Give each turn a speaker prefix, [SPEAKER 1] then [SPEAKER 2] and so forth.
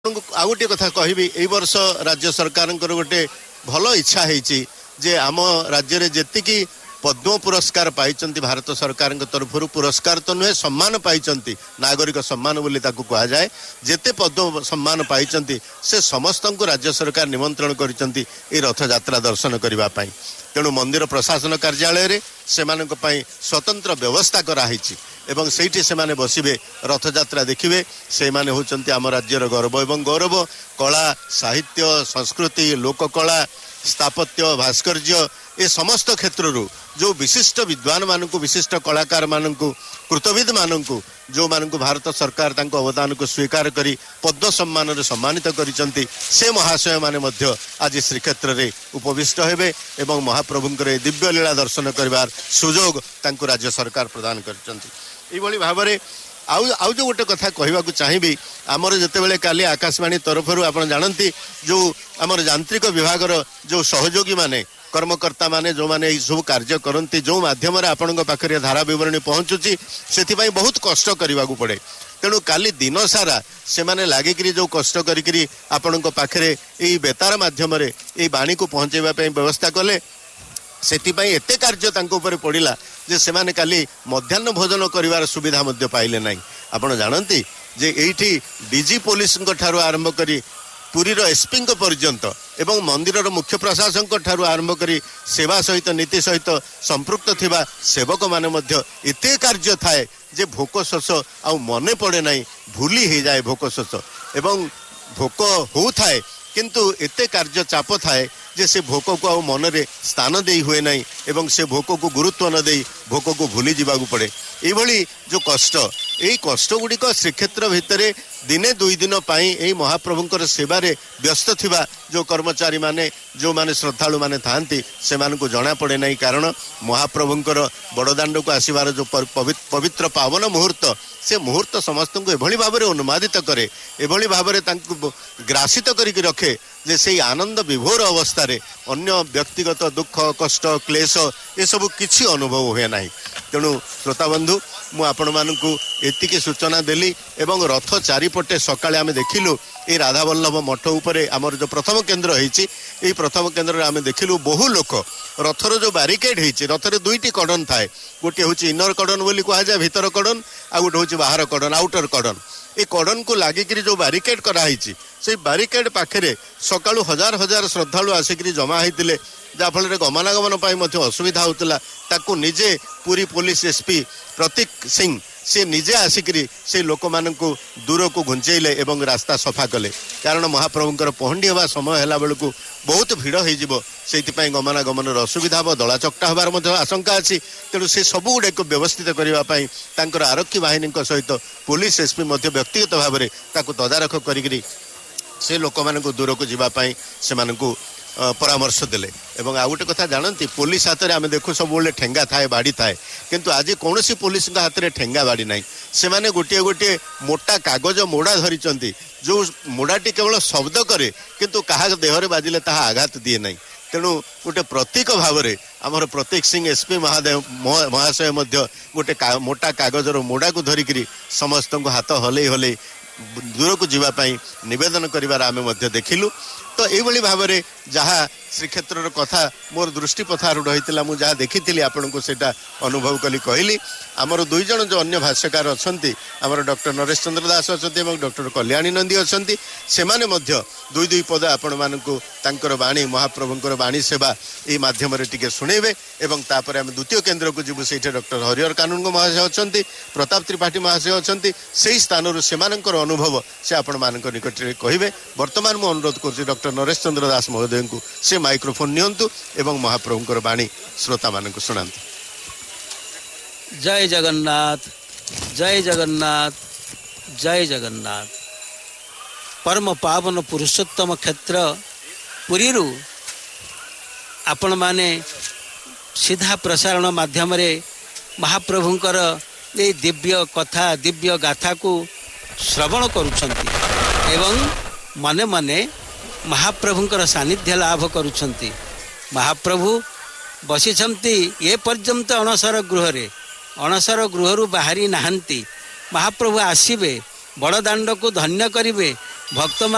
[SPEAKER 1] आ गोटे कथा कहबी ए वर्ष राज्य सरकार गोटे भल इच्छा है जे आम राज्य में जी पद्म पुरस्कार पाई भारत सरकार तरफ पुरस्कार तो नुहे सम्मान पाई नागरिक सम्मान बोली कह जाए जेते पद्म सम्मान पाई से समस्त को राज्य सरकार निमंत्रण कर रथ यात्रा दर्शन करने तेणु मंदिर प्रशासन कार्यालय से स्वतंत्र व्यवस्था कराई एवं सेठी से माने बसिबे रथ यात्रा देखिबे से माने होचंती आम राज्यर गौरव एवं गौरव कला साहित्य संस्कृति लोककला स्थापत्य भास्कर्य ए समस्त क्षेत्र जो विशिष्ट विद्वान मानक विशिष्ट कलाकार मानक कृतविद मानक जो मानक भारत सरकार तांको अवदान को स्वीकार करी पद्म सम्मान रे सम्मानित करिसंती से महाशय माने मध्य आज श्रीक्षेत्र रे उपविष्ट हेबे एवं महाप्रभुंकर दिव्य लीला दर्शन करिवार सुजोग तांको राज्य सरकार प्रदान करिसंती। एभली भावरे आउ जो गोटे कथा कहवाक चाहिए आमर जिते काली आकाशवाणी तरफ आप जानती जो आमर यांत्रिक विभाग जो सहयोगी माने कर्मकर्ता माने जो माने सब कार्य करती जो माध्यम आपण पाखे धारा बरणी पहुँचुची से बहुत कष्ट करने को पड़े तेणु काली दिन सारा से माने लागिकी जो कष्ट करी आपण पाखे बेतार माध्यम बाणी को पहुँचेवाई व्यवस्था कले से एते कार्य पड़ा जे से माने काली मध्याह्न भोजन करिवार सुविधा मध्य पाइले नहीं। आपण जानती जे एठी डीजी पुलिस ठारू आरंभ करी पुरीर एसपी पर्यंत एवं मंदिर मुख्य प्रशासक ठारू आरंभ करी सेवा सहित नीति सहित संपृक्त थिबा सेवक माने मध्य एते कार्य थाए जे भोक शोष आ मने पड़े नहीं भूली हो जाए भोक शोष एवं भोक हो थाए किंतु एते कार्य चाप थाए जे से भोक को आ मन रे स्थान दे हुए नहीं एवं से भोक को गुरुत्व न दे भोक को भूली जावाक पड़े ये जो कष्ट यही कष्ट गुड़िक श्रीक्षेत्र भितर दिने दुई दिन पाई यही महाप्रभुंकर सेवारे व्यस्त थिबा जो कर्मचारी माने जो माने श्रद्धालु माने थांती से मानकु जना पड़े नहीं कारण महाप्रभुंकर बड़दाण्ड को आसबार जो पवित्र पावन मुहूर्त से मुहूर्त समस्त को एभली भाव उन्मादित करे एभली भाव ग्रासित करके रखे जे से आनंद विभोर अवस्था रे अन्य व्यक्तिगत दुख कष्ट क्लेश ये सब किसी अनुभव हुए ना। तेणु श्रोता बंधु मु आपण मानकु एतिकी सूचना देली एवं रथ चारिपटे सकाळे आमे देखिलु ए राधावल्लभ मठ उपरे आमर जो प्रथम केन्द्र होईची ए प्रथम केन्द्र आमे देखिलु बहु लोक रथर जो बारिकेड होईची रथरे दुईटी कड़न थाए गोटे होची इनर कड़न बोली कहा जाए भीतर कड़न आ गोटे होची बाहर कड़न आउटर कड़न ए कड़न को लागिकी जो बारिकेड कराई से बारिकेड पाखे सकाळु हजार हजार श्रद्धालु आसिक जमा होते जहाँफल गमनागमन असुविधा होता ताकू निजे पूरी पुलिस एसपी प्रतीक सिंह से निजे आसिकी से लोक मान दूर को घुंचेले एवं रास्ता सफा कले कारण महाप्रभुंकर पहंडी हवा समय है बेलू बहुत भिड़ हो गमनागमन असुविधा हम दला चकटा हबार आशंका अच्छी तेणु से सबू गुड़े व्यवस्थित करने आरक्षी बाहिनी सहित पुलिस एसपी व्यक्तिगत भाव में तदारख करी से लोक मान दूर को जीवाई से परामर्श देले एवं आ गोटे कथा जानती पुलिस हाथ में आम देखू सब ठेंगा थाए बाड़ी थाए किंतु आज कौन सी पुलिस हाथ में ठेंगा बाड़ी ना से माने गोटे गोटे मोटा कागज मोड़ा धरी जो मोड़ाटी केवल शब्द करे किंतु क्या देहरे बाजिले ताहा आघात दिए ना तेणु गोटे प्रतीक भाव में आमर प्रतीक सिंह एसपी महाशय गोटे मोटा कागजर मोड़ा को धरिकी समस्त को हाथ हलई हलई दूर को जीवाई निवेदन करिवार आमे देखिलु। तो ये भाव में जहाँ श्रीक्षेत्र कथा मोर दृष्टि पथारूढ़ होता मुझे जहाँ देखी आपन को सेटा अनुभव कली कहली आमर दुई जन जो अन्य भाष्यकार अच्छा आमर डॉक्टर नरेश चंद्र दास अच्छा डॉक्टर कल्याणी नंदी अच्छा से दुई दुई पद आपण मानकु तांकर बाणी महाप्रभुंकर बाणी सेवा ये माध्यम टिके शुणेबे एवं तापर आम द्वितीय केन्द्र को जीवु से डॉक्टर हरिहर कानून महाशय अच्छा प्रताप त्रिपाठी महाशय अच्छा से स्थान से अनुभव से आपण मान निकट में कहे बर्तमान मु अनुरोध कर डॉक्टर नरेश चंद्र दास महोदय को से माइक्रोफोन नियंतु एवं महाप्रभुंकर बाणी श्रोता मानक सुनांतु।
[SPEAKER 2] जय जगन्नाथ जय जगन्नाथ जय जगन्नाथ। परम पावन पुरुषोत्तम क्षेत्र पुरी आपण माने सीधा प्रसारण माध्यम महाप्रभुंकर ये दिव्य कथा दिव्य गाथा को श्रवण करुछंती एवं मने मने महाप्रभुंकर सानिध्य लाभ करुछंती। महाप्रभु बसिछंती ये पर्यंत अणसर गृहरु बाहरी नाहंती महाप्रभु आसिबे बड़दाण्ड को धन्य करिवे भक्त